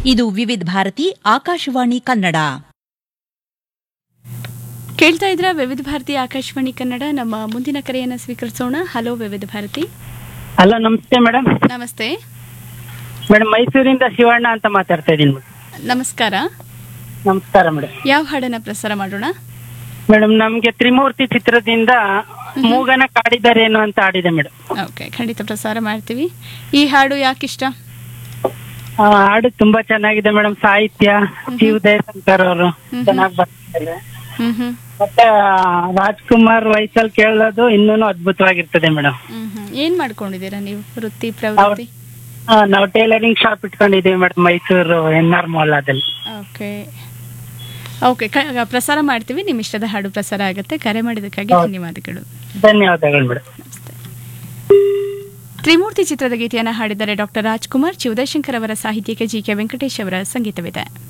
ಇದು ವಿವಿಧ ಭಾರತಿ ಆಕಾಶವಾಣಿ ಕನ್ನಡ. ಕೇಳ್ತಾ ಇದ್ರ ವಿವಿಧ ಭಾರತಿ ಆಕಾಶವಾಣಿ ಕನ್ನಡ. ನಮ್ಮ ಮುಂದಿನ ಕರೆಯನ್ನು ಸ್ವೀಕರಿಸೋಣ. ಹಲೋ ವಿವಿಧ ಭಾರತಿ. ಹಲೋ, ನಮಸ್ತೆ ಮೇಡಮ್. ನಮಸ್ತೆ ಮೇಡಮ್, ಮೈಸೂರಿಂದ ಶಿವಣ್ಣ ಅಂತ ಮಾತಾಡ್ತಾ ಇದ್ದೀನಿ ಮೇಡಮ್. ನಮಸ್ಕಾರ. ನಮಸ್ಕಾರ ಮೇಡಮ್. ಯಾವ ಹಾಡನ್ನ ಪ್ರಸಾರ ಮಾಡೋಣ? ಮೇಡಮ್, ನಮ್ಗೆ ತ್ರಿಮೂರ್ತಿ ಚಿತ್ರದಿಂದ ಮೂಗನ ಕಾಡಿದರೇನು ಅಂತ ಹಾಡಿದೆ ಮೇಡಮ್. ಓಕೆ, ಖಂಡಿತ ಪ್ರಸಾರ ಮಾಡ್ತೀವಿ. ಈ ಹಾಡು ಯಾಕಿಷ್ಟ? ಹಾಡು ತುಂಬಾ ಚೆನ್ನಾಗಿದೆ ಮೇಡಮ್. ಸಾಹಿತ್ಯ ಜಿ ಉದಯಶಂಕರ್ ಅವರು ಚೆನ್ನಾಗಿ ಬರ್ತಿದ್ದಾರೆ. ಮತ್ತೆ ರಾಜ್ಕುಮಾರ್ ವಯಸ್ಸಲ್ಲಿ ಕೇಳೋದು ಇನ್ನೂ ಅದ್ಭುತವಾಗಿರ್ತದೆ ಮೇಡಮ್. ಏನ್ ಮಾಡ್ಕೊಂಡಿದ್ದೀರಾ ನೀವು ವೃತ್ತಿ ಪ್ರವೃತ್ತಿ? ನಾವು tailoring shop ಇಟ್ಕೊಂಡಿದೀವಿ madam, Mysuru NR ಮೊಹಲ್ಲಾದಲ್ಲಿ. Okay okay, ಪ್ರಸಾರ ಮಾಡ್ತೀವಿ. ನಿಮ್ಮ ಇಷ್ಟದ ಹಾಡು ಪ್ರಸಾರ ಆಗುತ್ತೆ. ಕರೆ ಮಾಡಿದ್ದಕ್ಕಾಗಿ ಧನ್ಯವಾದಗಳು. ಧನ್ಯವಾದಗಳು ಮೇಡಮ್. ನಮಸ್ತೆ. ತ್ರಿಮೂರ್ತಿ ಚಿತ್ರದ ಗೀತೆಯನ್ನು ಹಾಡಿದ್ದಾರೆ ಡಾಕ್ಟರ್ ರಾಜ್ಕುಮಾರ್. ಚಿ ಉದಯಶಂಕರ್ ಅವರ ಸಾಹಿತ್ಯಕ್ಕೆ GK ವೆಂಕಟೇಶ್ ಅವರ ಸಂಗೀತವಿದೆ.